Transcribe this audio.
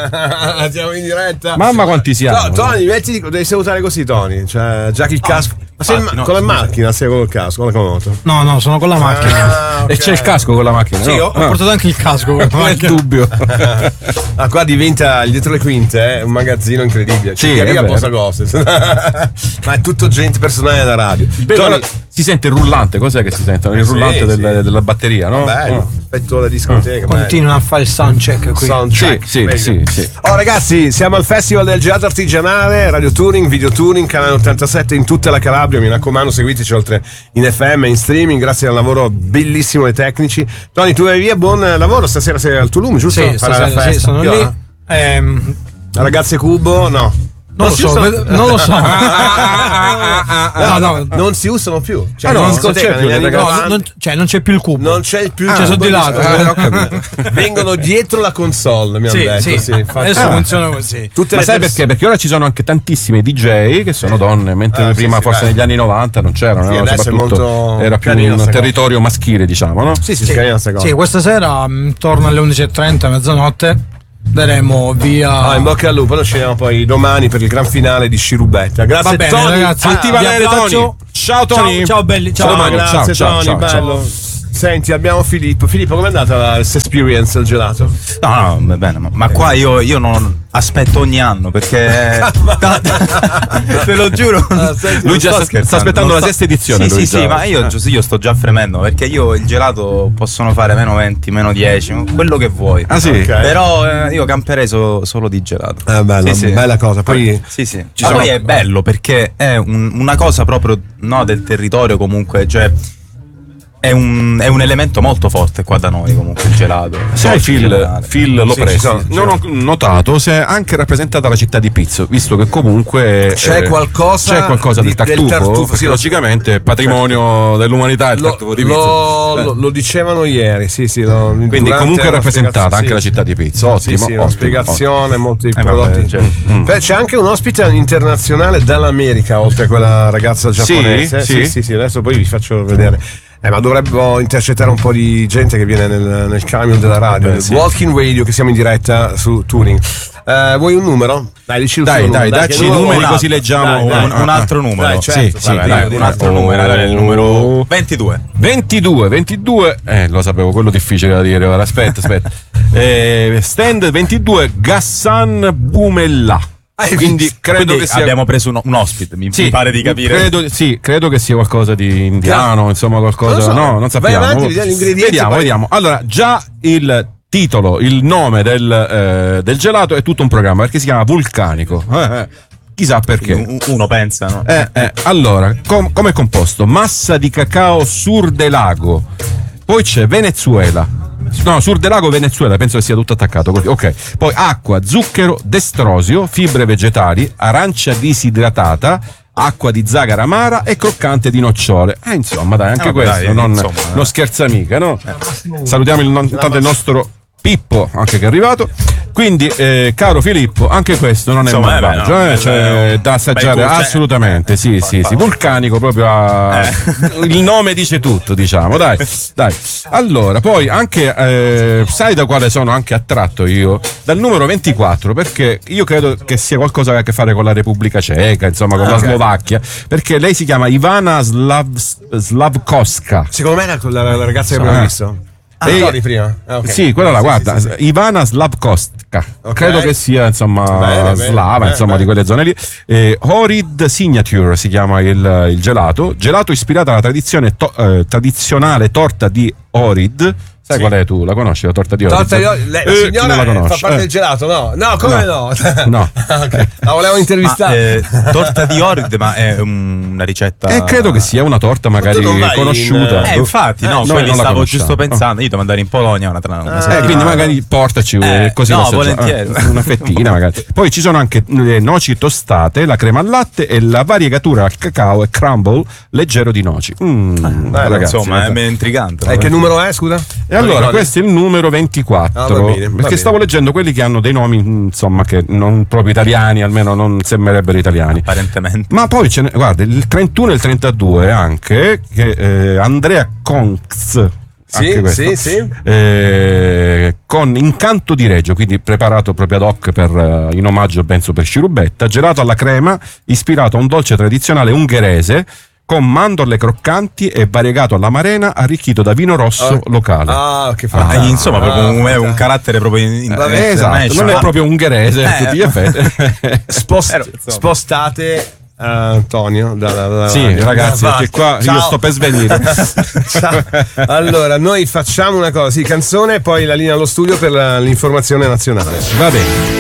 Siamo in diretta. Mamma quanti siamo. No, Tony, devi salutare così, Tony. Cioè, già che il casco. Ma sei con la macchina, sei con il casco, con la moto? No, sono con la macchina. Okay. E c'è il casco con la macchina? Sì, no? ho portato anche il casco con la macchina. Dubbio. Qua diventa il dietro le quinte, un magazzino incredibile. Sì, Chi arriva è a Bossa Gossip. Ma è tutto gente personale da radio. Tony, si sente il rullante, cos'è che si sente? Il rullante della batteria, no? Bello, effetto da discoteca. Continuano a fare il soundcheck qui. Soundcheck. Sì. Oh ragazzi, siamo al Festival del Gelato Artigianale, Radio Tuning, Video Tuning, canale 87 in tutta la Calabria. Mi raccomando, seguiteci oltre in FM, in streaming, grazie al lavoro bellissimo dei tecnici. Tony, tu vai via, buon lavoro, stasera sei al Tulum, giusto? Sì, stasera sì, sono lì. Ragazze Cubo, no. Non lo so. No. Non si usano più. Cioè, non c'è più non c'è più il cubo. Non c'è più. Cioè, sono di lato. Vengono dietro la console, mi hanno detto. Sì, adesso funziona così. Ma sai perché? Perché ora ci sono anche tantissime DJ che sono donne, mentre prima forse negli anni 90 non c'erano, no? Soprattutto era più un territorio maschile, diciamo, no? Sì, carina sta cosa. Sì, questa sera intorno alle 11:30, mezzanotte daremo via. In bocca al lupo, noi scendiamo poi domani per il gran finale di Scirubetta. Grazie. Va bene, Tony, ragazzi. Fatti valere, Tony. Ciao Tony. Ciao belli. Ciao. Grazie Tony, bello. Senti, abbiamo Filippo. Filippo, com'è andata la experience al gelato? No, bene, ma qua io non aspetto ogni anno perché te lo giuro. Lui già sta aspettando la sesta edizione. Sì, ma io sto già fremendo perché io il gelato possono fare meno 20, meno 10, quello che vuoi. Ah sì? Okay. Però io camperei solo di gelato. Bello, bella cosa. Poi poi è bello perché è una cosa proprio del territorio comunque, cioè è un elemento molto forte qua da noi comunque il gelato. Sai Phil lo presti. Non ho notato se è anche rappresentata la città di Pizzo, visto che comunque c'è qualcosa del tartufo, sì, logicamente è patrimonio dell'umanità il tartufo di Pizzo. Lo dicevano ieri, quindi comunque è rappresentata anche la città di Pizzo. Ottimo, una spiegazione, molti prodotti. Vabbè, c'è anche un ospite internazionale dall'America, oltre a quella ragazza giapponese. Sì, adesso poi vi faccio vedere. Ma dovrebbero intercettare un po' di gente che viene nel camion della radio, nel Walking Radio, che siamo in diretta su Tuning. Vuoi un numero? Dai, dacci i numeri così leggiamo un altro numero. Dai, certo, un altro numero, il numero 22. 22, lo sapevo, quello difficile da dire. Ora aspetta. Stand 22, Ghassan Boumella. Quindi credo che sia... abbiamo preso un ospite, mi pare di capire. Credo che sia qualcosa di indiano, insomma qualcosa. Non sappiamo. Vai avanti, vediamo gli ingredienti. Vediamo. Allora, già il titolo, il nome del gelato è tutto un programma perché si chiama Vulcanico. Chissà perché. Uno pensa, no? Allora, come è composto? Massa di cacao Sur de Lago. Poi c'è Venezuela. No, Sur de Lago Venezuela, penso che sia tutto attaccato così. Ok. Poi acqua, zucchero, destrosio, fibre vegetali, arancia disidratata, acqua di zagara amara e croccante di nocciole. Insomma, dai, anche questo non scherza mica, no? Salutiamo intanto il nostro Pippo, anche che è arrivato. Quindi, caro Filippo, anche questo non è un malvagio, cioè, da assaggiare assolutamente. Sì. Vulcanico proprio il nome dice tutto, diciamo. Dai. Allora, poi anche sai da quale sono anche attratto io? Dal numero 24, perché io credo che sia qualcosa che ha a che fare con la Repubblica Ceca, insomma, con la Slovacchia, perché lei si chiama Ivana Slavkovska. Secondo me è la ragazza che abbiamo visto. Prima? Okay. Sì, quella là, guarda, Ivana Slavkovska. Credo che sia, insomma, slava, insomma, di quelle zone lì. Orid Signature si chiama il gelato ispirato alla tradizionale torta di Orid. Sai qual è, tu? La conosci la torta di Orid? La signora non la conosce. fa parte del gelato, no? No, come no? No. Okay. La volevo intervistare. Torta di Orid, ma è una ricetta. Credo che sia una torta magari conosciuta. Infatti, quelli stavo giusto pensando. Io devo andare in Polonia quindi magari portaci così. No, volentieri. Una fettina magari. Poi ci sono anche le noci tostate, la crema al latte e la variegatura al cacao e crumble leggero di noci. Ragazzi, insomma, è intrigante. E che numero è, scusa? Allora, questo è il numero 24. Perché stavo leggendo quelli che hanno dei nomi, insomma, che non proprio italiani, almeno non sembrerebbero italiani. Apparentemente. Ma poi guarda, il 31 e il 32 anche, che Andrea Konks. anche questo. Sì. Con Incanto di Reggio, quindi preparato proprio ad hoc in omaggio penso per Sciarubetta, gelato alla crema ispirato a un dolce tradizionale ungherese con mandorle croccanti e variegato all'amarena, arricchito da vino rosso locale. Che fantastico. Insomma, proprio un carattere proprio esatto, non è proprio ungherese a tutti gli effetti. Spostate Antonio sì, radio. ragazzi, perché qua Ciao. io sto per svenire. Ciao. Allora, noi facciamo una cosa, canzone e poi la linea allo studio per l'informazione nazionale. Va bene.